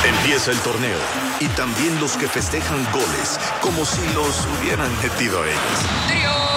Empieza el torneo y también los que festejan goles como si los hubieran metido ellos.